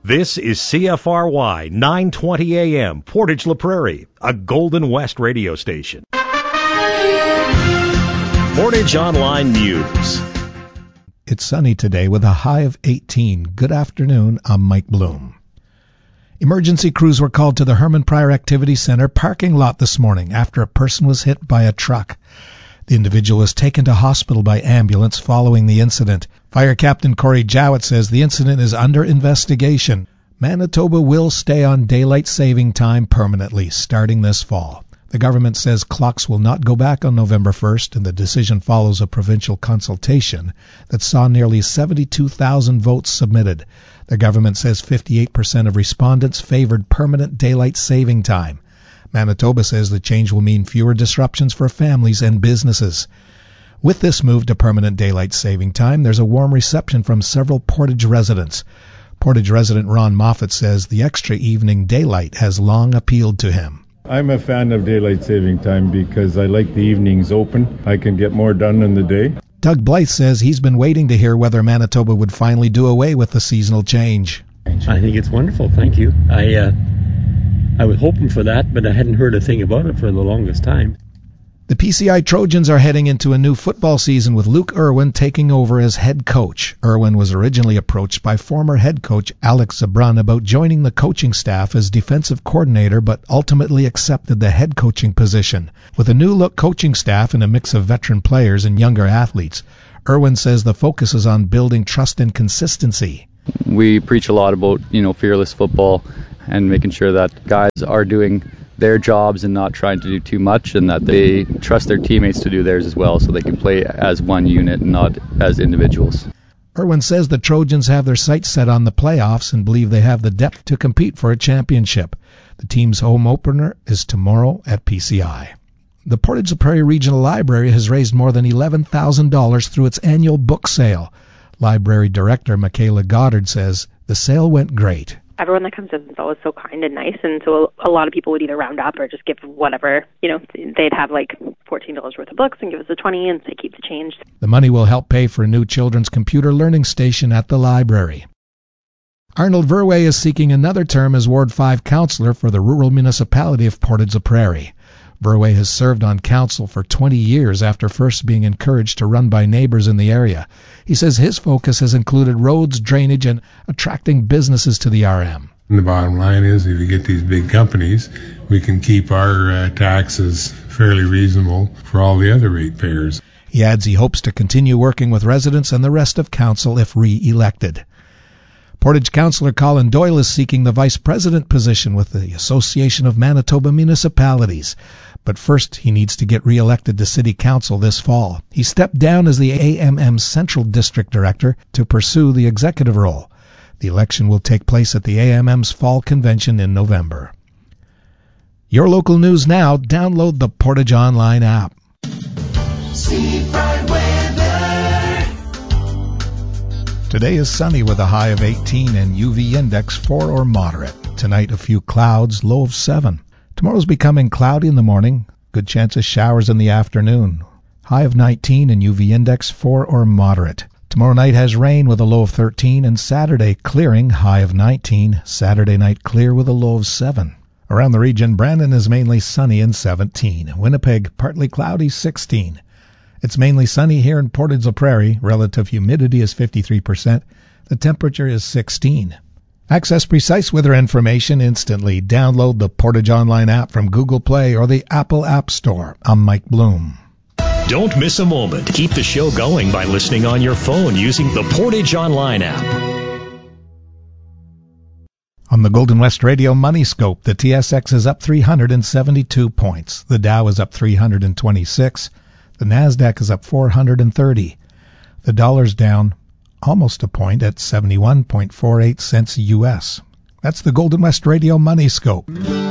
This is CFRY 920 AM, Portage La Prairie, a Golden West radio station. Portage Online News. It's sunny today with a high of 18. Good afternoon, I'm Mike Bloom. Emergency crews were called to the Herman Pryor Activity Center parking lot this morning after a person was hit by a truck. The individual was taken to hospital by ambulance following the incident. Fire Captain Corey Jowett says the incident is under investigation. Manitoba will stay on daylight saving time permanently starting this fall. The government says clocks will not go back on November 1st, and the decision follows a provincial consultation that saw nearly 72,000 votes submitted. The government says 58% of respondents favored permanent daylight saving time. Manitoba says the change will mean fewer disruptions for families and businesses. With this move to permanent daylight saving time, there's a warm reception from several Portage residents. Portage resident Ron Moffat says the extra evening daylight has long appealed to him. I'm a fan of daylight saving time because I like the evenings open. I can get more done in the day. Doug Blythe says he's been waiting to hear whether Manitoba would finally do away with the seasonal change. I think it's wonderful, thank you. I was hoping for that, but I hadn't heard a thing about it for the longest time. The PCI Trojans are heading into a new football season with Luke Irwin taking over as head coach. Irwin was originally approached by former head coach Alex Zabran about joining the coaching staff as defensive coordinator, but ultimately accepted the head coaching position. With a new-look coaching staff and a mix of veteran players and younger athletes, Irwin says the focus is on building trust and consistency. We preach a lot about, fearless football and making sure that guys are doing their jobs and not trying to do too much, and that they trust their teammates to do theirs as well so they can play as one unit and not as individuals. Irwin says the Trojans have their sights set on the playoffs and believe they have the depth to compete for a championship. The team's home opener is tomorrow at PCI. The Portage La Prairie Regional Library has raised more than $11,000 through its annual book sale. Library Director Michaela Goddard says the sale went great. Everyone that comes in is always so kind and nice, and so a lot of people would either round up or just give whatever, they'd have like $14 worth of books and give us the 20 and say keep the change. The money will help pay for a new children's computer learning station at the library. Arnold Verwey is seeking another term as Ward 5 councillor for the rural municipality of Portage La Prairie. Verwey has served on council for 20 years after first being encouraged to run by neighbors in the area. He says his focus has included roads, drainage, and attracting businesses to the RM. The bottom line is if you get these big companies, we can keep our taxes fairly reasonable for all the other ratepayers. He adds he hopes to continue working with residents and the rest of council if re-elected. Portage Councillor Colin Doyle is seeking the Vice President position with the Association of Manitoba Municipalities. But first, he needs to get re-elected to City Council this fall. He stepped down as the AMM Central District Director to pursue the executive role. The election will take place at the AMM's Fall Convention in November. Your local news now. Download the Portage Online app. Seafront weather. Today is sunny with a high of 18 and UV index 4 or moderate. Tonight a few clouds, low of 7. Tomorrow's becoming cloudy in the morning. Good chance of showers in the afternoon. High of 19 and UV index 4 or moderate. Tomorrow night has rain with a low of 13 and Saturday clearing, high of 19. Saturday night clear with a low of 7. Around the region, Brandon is mainly sunny and 17. Winnipeg, partly cloudy, 16. It's mainly sunny here in Portage La Prairie. Relative humidity is 53%. The temperature is 16. Access precise weather information instantly. Download the Portage Online app from Google Play or the Apple App Store. I'm Mike Bloom. Don't miss a moment. Keep the show going by listening on your phone using the Portage Online app. On the Golden West Radio Money Scope, the TSX is up 372 points. The Dow is up 326. The NASDAQ is up 430. The dollar's down almost a point at 71.48 cents U.S. That's the Golden West Radio Money Scope.